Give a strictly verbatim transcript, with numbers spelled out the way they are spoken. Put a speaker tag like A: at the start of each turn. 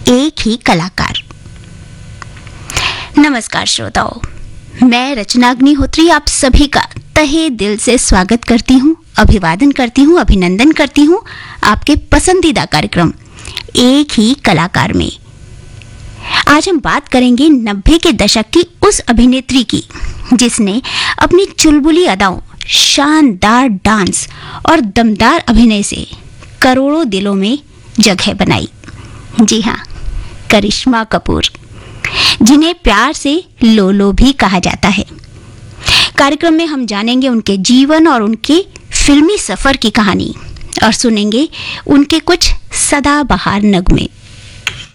A: एक ही कलाकार। नमस्कार श्रोताओं, मैं रचना अग्निहोत्री आप सभी का तहे दिल से स्वागत करती हूँ, अभिवादन करती हूँ, अभिनंदन करती हूँ आपके पसंदीदा कार्यक्रम एक ही कलाकार में। आज हम बात करेंगे नब्बे के दशक की उस अभिनेत्री की जिसने अपनी चुलबुली अदाओं, शानदार डांस और दमदार अभिनय से करोड़ों दिलों में जगह बनाई। जी हाँ, करिश्मा कपूर, जिन्हें प्यार से लोलो भी कहा जाता है। कार्यक्रम में हम जानेंगे उनके जीवन और उनके फिल्मी सफर की कहानी और सुनेंगे उनके कुछ सदाबहार नगमे।